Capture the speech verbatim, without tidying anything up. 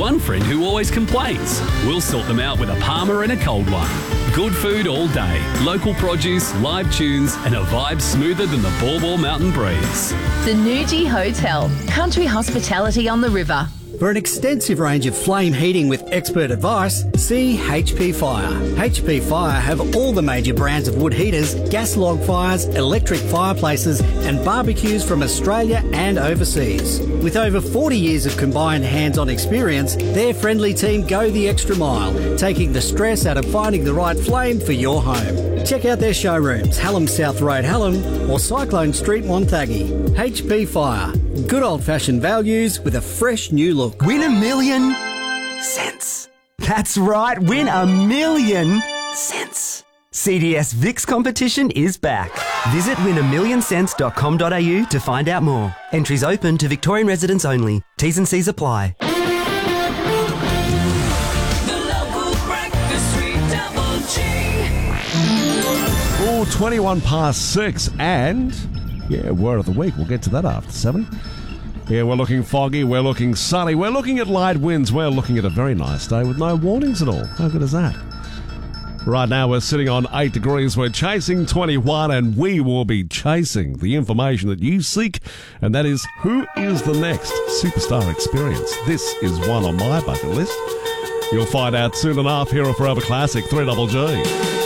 one friend who always complains. We'll sort them out with a Palmer and a cold one. Good food all day, local produce, live tunes, and a vibe smoother than the Baw Baw Mountain breeze. The Nuji Hotel, country hospitality on the river. For an extensive range of flame heating with expert advice, see H P Fire. H P Fire have all the major brands of wood heaters, gas log fires, electric fireplaces and barbecues from Australia and overseas. With over forty years of combined hands-on experience, their friendly team go the extra mile, taking the stress out of finding the right flame for your home. Check out their showrooms, Hallam South Road, Hallam, or Cyclone Street, Wonthaggi. H P Fire. Good old-fashioned values with a fresh new look. Win a million cents. That's right, win a million cents. C D S Vix competition is back. Visit win a million cents dot com dot a u to find out more. Entries open to Victorian residents only. T's and C's apply. Oh, twenty-one past six, and yeah, word of the week. We'll get to that after seven. Yeah, we're looking foggy, we're looking sunny, we're looking at light winds, we're looking at a very nice day with no warnings at all. How good is that? Right now we're sitting on eight degrees, we're chasing twenty-one, and we will be chasing the information that you seek, and that is, who is the next superstar experience? This is one on my bucket list. You'll find out soon enough here at Forever Classic three G G.